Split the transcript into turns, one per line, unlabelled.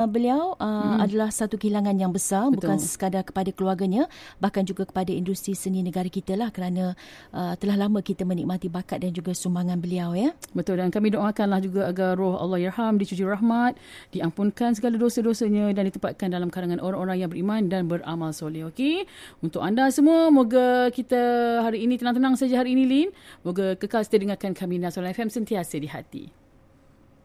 Beliau adalah satu kehilangan yang besar. Betul. Bukan sekadar kepada keluarganya, bahkan juga kepada industri seni negara kita lah, kerana telah lama kita menikmati bakat dan juga sumbangan beliau ya.
Betul, dan kami doakanlah juga agar roh Allahyarham dicuci rahmat, diampunkan segala dosa-dosanya dan ditempatkan dalam kalangan orang-orang yang beriman dan beramal soleh. Okey, untuk anda semua, moga kita hari ini tenang-tenang saja hari ini, Lin. Moga kekal setia dengarkan kami Nasional FM sentiasa di hati.